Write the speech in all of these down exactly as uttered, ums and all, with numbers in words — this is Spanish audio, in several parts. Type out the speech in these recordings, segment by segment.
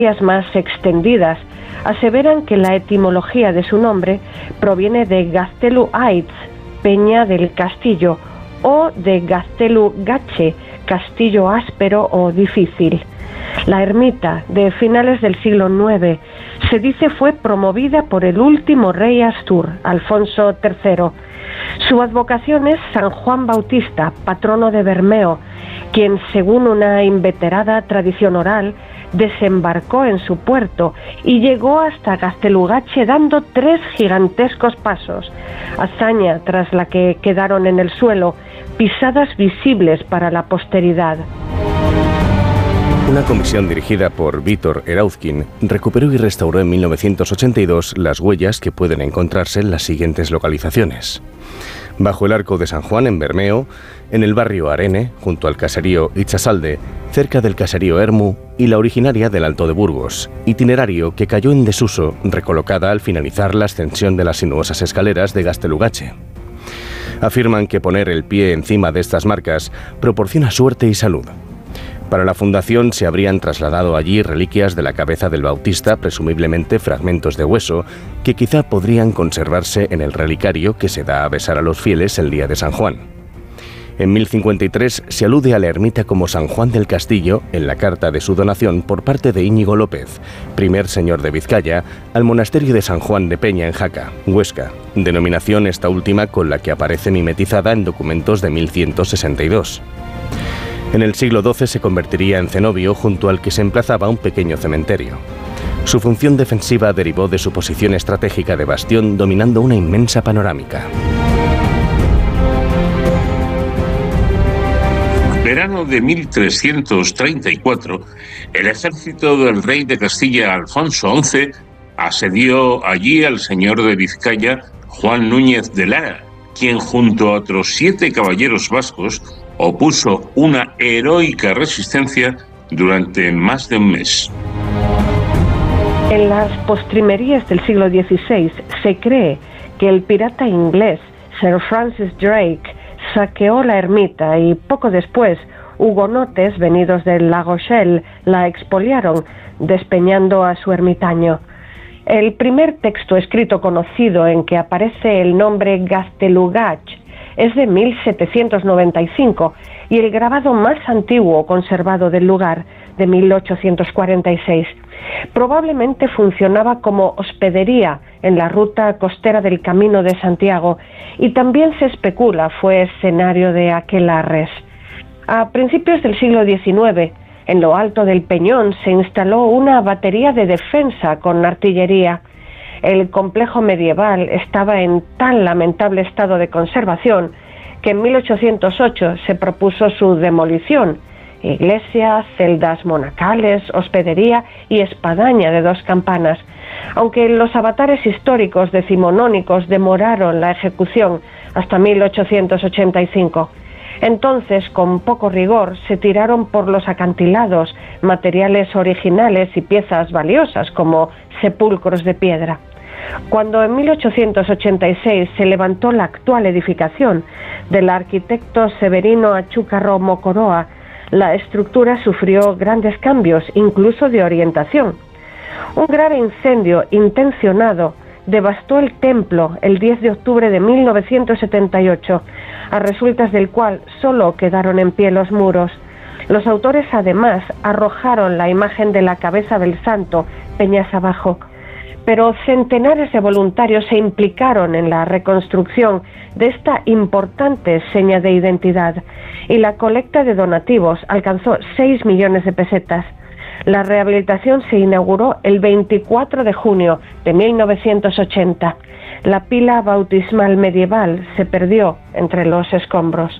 más extendidas aseveran que la etimología de su nombre proviene de Gaztelu Aitz, peña del castillo, o de Gaztelu Gache, castillo áspero o difícil. La ermita, de finales del siglo nueve, se dice fue promovida por el último rey Astur, Alfonso tercero. Su advocación es San Juan Bautista, patrono de Bermeo, quien, según una inveterada tradición oral, desembarcó en su puerto y llegó hasta Gaztelugache dando tres gigantescos pasos, hazaña tras la que quedaron en el suelo pisadas visibles para la posteridad. Una comisión dirigida por Vítor Erauzkin recuperó y restauró en mil novecientos ochenta y dos las huellas que pueden encontrarse en las siguientes localizaciones: bajo el Arco de San Juan en Bermeo, en el barrio Arene, junto al caserío Itxasalde, cerca del caserío Ermu y la originaria del Alto de Burgos, itinerario que cayó en desuso, recolocada al finalizar la ascensión de las sinuosas escaleras de Gaztelugache. Afirman que poner el pie encima de estas marcas proporciona suerte y salud. Para la fundación se habrían trasladado allí reliquias de la cabeza del Bautista, presumiblemente fragmentos de hueso, que quizá podrían conservarse en el relicario que se da a besar a los fieles el día de San Juan. En mil cincuenta y tres se alude a la ermita como San Juan del Castillo en la carta de su donación por parte de Íñigo López, primer señor de Vizcaya, al monasterio de San Juan de Peña en Jaca, Huesca, denominación esta última con la que aparece mimetizada en documentos de mil ciento sesenta y dos. En el siglo doce se convertiría en cenobio junto al que se emplazaba un pequeño cementerio. Su función defensiva derivó de su posición estratégica de bastión dominando una inmensa panorámica. Verano de mil trescientos treinta y cuatro, el ejército del rey de Castilla Alfonso once asedió allí al señor de Vizcaya, Juan Núñez de Lara, quien junto a otros siete caballeros vascos opuso una heroica resistencia durante más de un mes. En las postrimerías del siglo dieciséis se cree que el pirata inglés Sir Francis Drake saqueó la ermita y poco después hugonotes venidos del lago Shell la expoliaron, despeñando a su ermitaño. El primer texto escrito conocido en que aparece el nombre Gaztelugach es de mil setecientos noventa y cinco y el grabado más antiguo conservado del lugar, de mil ochocientos cuarenta y seis. Probablemente funcionaba como hospedería en la ruta costera del Camino de Santiago y también se especula fue escenario de aquelarres. A principios del siglo diecinueve, en lo alto del peñón se instaló una batería de defensa con artillería. El complejo medieval estaba en tan lamentable estado de conservación que en mil ochocientos ocho se propuso su demolición. Iglesia, celdas monacales, hospedería y espadaña de dos campanas. Aunque los avatares históricos decimonónicos demoraron la ejecución hasta mil ochocientos ochenta y cinco. Entonces, con poco rigor, se tiraron por los acantilados materiales originales y piezas valiosas como sepulcros de piedra. Cuando en mil ochocientos ochenta y seis se levantó la actual edificación del arquitecto Severino Achúcarro Mocoroa, la estructura sufrió grandes cambios, incluso de orientación. Un grave incendio intencionado devastó el templo el diez de octubre de mil novecientos setenta y ocho, a resultas del cual solo quedaron en pie los muros. Los autores además arrojaron la imagen de la cabeza del santo peñas abajo. Pero centenares de voluntarios se implicaron en la reconstrucción de esta importante seña de identidad y la colecta de donativos alcanzó seis millones de pesetas. La rehabilitación se inauguró el veinticuatro de junio de mil novecientos ochenta. La pila bautismal medieval se perdió entre los escombros.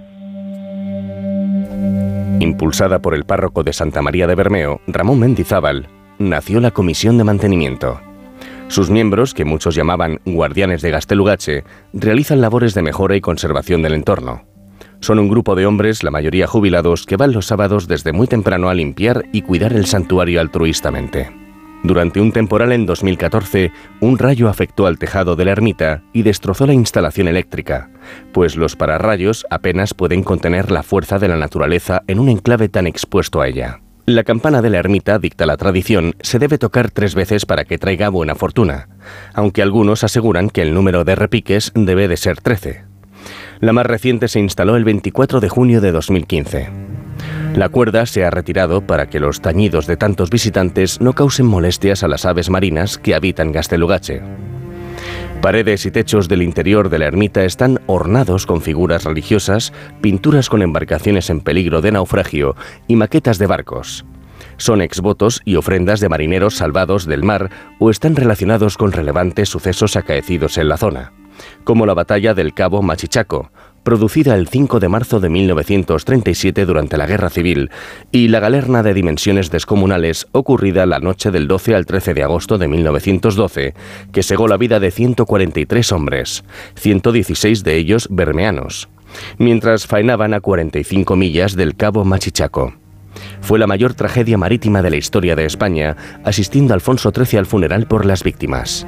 Impulsada por el párroco de Santa María de Bermeo, Ramón Mendizábal, nació la Comisión de Mantenimiento. Sus miembros, que muchos llamaban guardianes de Gaztelugache, realizan labores de mejora y conservación del entorno. Son un grupo de hombres, la mayoría jubilados, que van los sábados desde muy temprano a limpiar y cuidar el santuario altruistamente. Durante un temporal en dos mil catorce, un rayo afectó al tejado de la ermita y destrozó la instalación eléctrica, pues los pararrayos apenas pueden contener la fuerza de la naturaleza en un enclave tan expuesto a ella. La campana de la ermita, dicta la tradición, se debe tocar tres veces para que traiga buena fortuna, aunque algunos aseguran que el número de repiques debe de ser trece. La más reciente se instaló el veinticuatro de junio de dos mil quince. La cuerda se ha retirado para que los tañidos de tantos visitantes no causen molestias a las aves marinas que habitan Gaztelugatxe. Paredes y techos del interior de la ermita están ornados con figuras religiosas, pinturas con embarcaciones en peligro de naufragio y maquetas de barcos. Son exvotos y ofrendas de marineros salvados del mar o están relacionados con relevantes sucesos acaecidos en la zona, como la batalla del Cabo Machichaco, producida el cinco de marzo de mil novecientos treinta y siete durante la Guerra Civil, y la galerna de dimensiones descomunales ocurrida la noche del doce al trece de agosto de mil novecientos doce, que cegó la vida de ciento cuarenta y tres hombres, ciento dieciséis de ellos bermeanos, mientras faenaban a cuarenta y cinco millas del Cabo Machichaco. Fue la mayor tragedia marítima de la historia de España, asistiendo Alfonso trece al funeral por las víctimas.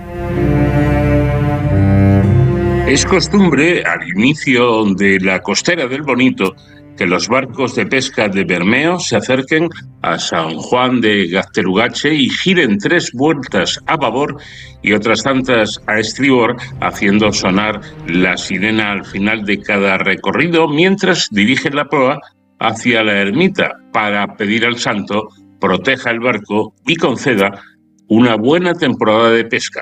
Es costumbre, al inicio de la costera del Bonito, que los barcos de pesca de Bermeo se acerquen a San Juan de Gaztelugatxe y giren tres vueltas a babor y otras tantas a estribor, haciendo sonar la sirena al final de cada recorrido, mientras dirigen la proa hacia la ermita para pedir al santo proteja el barco y conceda una buena temporada de pesca.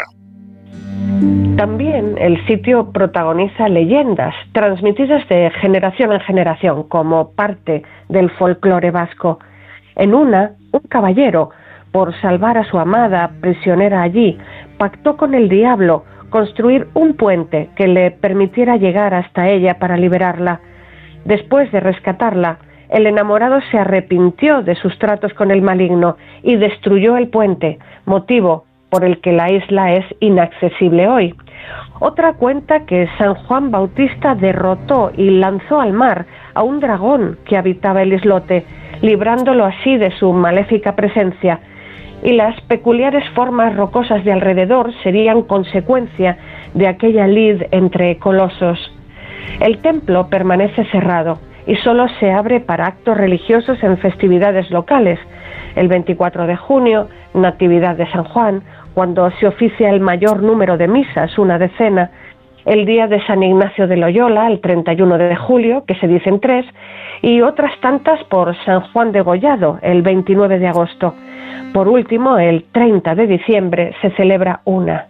También el sitio protagoniza leyendas transmitidas de generación en generación como parte del folclore vasco. En una, un caballero, por salvar a su amada prisionera allí, pactó con el diablo construir un puente que le permitiera llegar hasta ella para liberarla. Después de rescatarla, el enamorado se arrepintió de sus tratos con el maligno y destruyó el puente, motivo por el que la isla es inaccesible hoy. Otra cuenta que San Juan Bautista derrotó y lanzó al mar a un dragón que habitaba el islote, librándolo así de su maléfica presencia, y las peculiares formas rocosas de alrededor serían consecuencia de aquella lid entre colosos. El templo permanece cerrado y solo se abre para actos religiosos en festividades locales. El veinticuatro de junio, Natividad de San Juan, cuando se oficia el mayor número de misas, una decena. El día de San Ignacio de Loyola, el treinta y uno de julio, que se dicen tres, y otras tantas por San Juan de Gollado, el veintinueve de agosto. Por último, el treinta de diciembre se celebra una.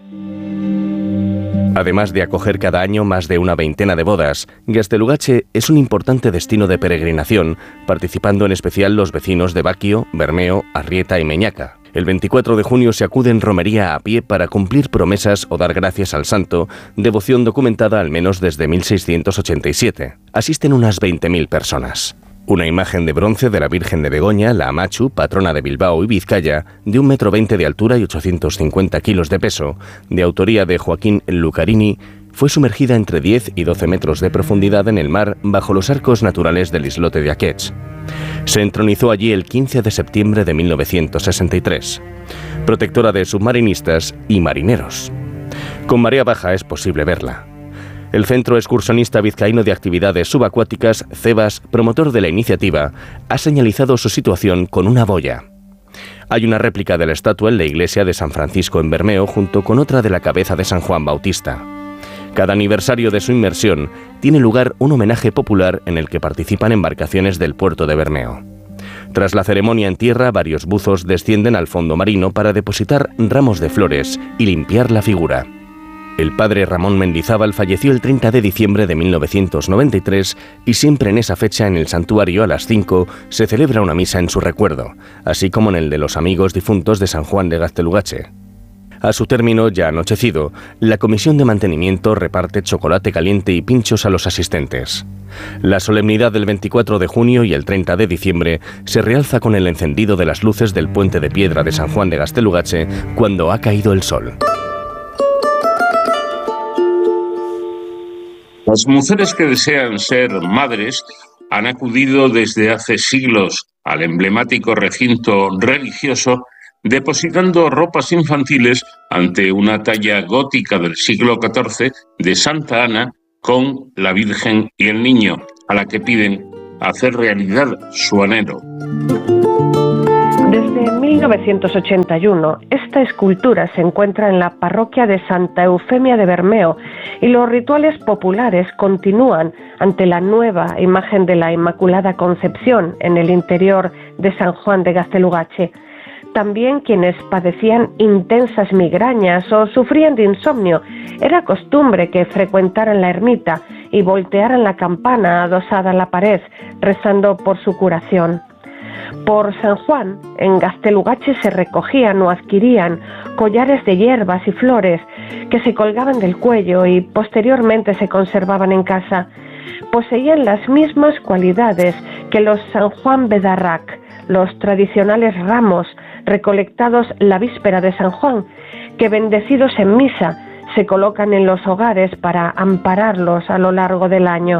Además de acoger cada año más de una veintena de bodas, Gaztelugatxe es un importante destino de peregrinación, participando en especial los vecinos de Baquio, Bermeo, Arrieta y Meñaca. El veinticuatro de junio se acude en romería a pie para cumplir promesas o dar gracias al santo, devoción documentada al menos desde mil seiscientos ochenta y siete. Asisten unas veinte mil personas. Una imagen de bronce de la Virgen de Begoña, la Amachu, patrona de Bilbao y Vizcaya, de un metro veinte de altura y ochocientos cincuenta kilos de peso, de autoría de Joaquín Lucarini, fue sumergida entre diez y doce metros de profundidad en el mar bajo los arcos naturales del islote de Aquestx. Se entronizó allí el quince de septiembre de mil novecientos sesenta y tres, protectora de submarinistas y marineros. Con marea baja es posible verla. El Centro Excursionista Vizcaíno de Actividades Subacuáticas, CEBAS, promotor de la iniciativa, ha señalizado su situación con una boya. Hay una réplica de la estatua en la iglesia de San Francisco en Bermeo junto con otra de la cabeza de San Juan Bautista. Cada aniversario de su inmersión tiene lugar un homenaje popular en el que participan embarcaciones del puerto de Bermeo. Tras la ceremonia en tierra, varios buzos descienden al fondo marino para depositar ramos de flores y limpiar la figura. El padre Ramón Mendizábal falleció el treinta de diciembre de mil novecientos noventa y tres y siempre en esa fecha en el santuario a las cinco se celebra una misa en su recuerdo, así como en el de los amigos difuntos de San Juan de Gaztelugatxe. A su término, ya anochecido, la comisión de mantenimiento reparte chocolate caliente y pinchos a los asistentes. La solemnidad del veinticuatro de junio y el treinta de diciembre se realza con el encendido de las luces del puente de piedra de San Juan de Gaztelugatxe cuando ha caído el sol. Las mujeres que desean ser madres han acudido desde hace siglos al emblemático recinto religioso depositando ropas infantiles ante una talla gótica del siglo catorce de Santa Ana con la Virgen y el Niño, a la que piden hacer realidad su anhelo. Desde mil novecientos ochenta y uno, esta escultura se encuentra en la parroquia de Santa Eufemia de Bermeo y los rituales populares continúan ante la nueva imagen de la Inmaculada Concepción en el interior de San Juan de Gaztelugatxe. También quienes padecían intensas migrañas o sufrían de insomnio, era costumbre que frecuentaran la ermita y voltearan la campana adosada a la pared, rezando por su curación. Por San Juan, en Gaztelugatxe se recogían o adquirían collares de hierbas y flores que se colgaban del cuello y posteriormente se conservaban en casa. Poseían las mismas cualidades que los San Juan Bedarrak, los tradicionales ramos recolectados la víspera de San Juan, que bendecidos en misa se colocan en los hogares para ampararlos a lo largo del año.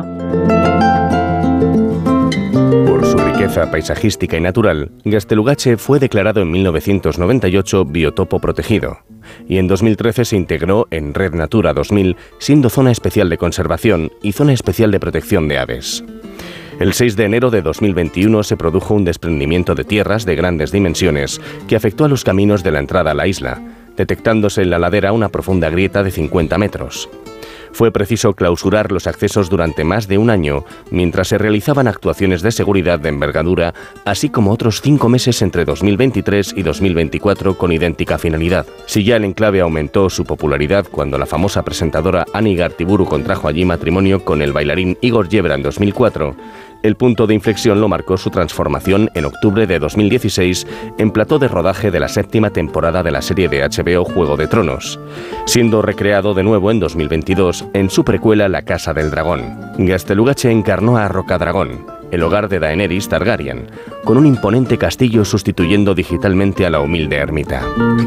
Por su riqueza paisajística y natural, Gaztelugatxe fue declarado en mil novecientos noventa y ocho biotopo protegido y en dos mil trece se integró en Red Natura dos mil, siendo zona especial de conservación y zona especial de protección de aves. El seis de enero de dos mil veintiuno se produjo un desprendimiento de tierras de grandes dimensiones que afectó a los caminos de la entrada a la isla, detectándose en la ladera una profunda grieta de cincuenta metros. Fue preciso clausurar los accesos durante más de un año, mientras se realizaban actuaciones de seguridad de envergadura, así como otros cinco meses entre dos mil veintitrés y dos mil veinticuatro con idéntica finalidad. Si ya el enclave aumentó su popularidad cuando la famosa presentadora Ani Gartiburu contrajo allí matrimonio con el bailarín Igor Yebra en dos mil cuatro, el punto de inflexión lo marcó su transformación en octubre de dos mil dieciséis en plató de rodaje de la séptima temporada de la serie de H B O Juego de Tronos, siendo recreado de nuevo en dos mil veintidós en su precuela La Casa del Dragón. Gaztelugatxe encarnó a Rocadragón, el hogar de Daenerys Targaryen, con un imponente castillo sustituyendo digitalmente a la humilde ermita.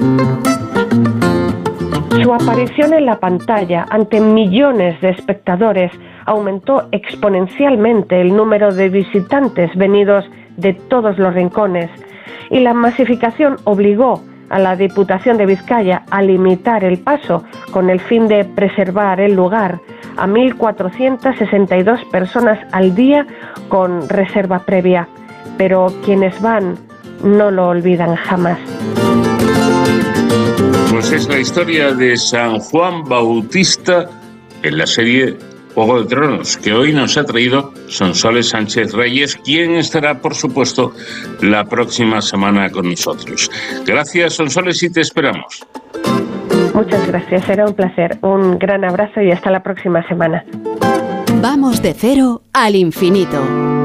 Su aparición en la pantalla ante millones de espectadores aumentó exponencialmente el número de visitantes venidos de todos los rincones y la masificación obligó a la Diputación de Vizcaya a limitar el paso con el fin de preservar el lugar a mil cuatrocientas sesenta y dos personas al día con reserva previa, pero quienes van no lo olvidan jamás. Pues es la historia de San Juan Bautista en la serie Juego de Tronos, que hoy nos ha traído Sonsoles Sánchez Reyes, quien estará, por supuesto, la próxima semana con nosotros. Gracias, Sonsoles, y te esperamos. Muchas gracias, será un placer. Un gran abrazo y hasta la próxima semana. Vamos de cero al infinito.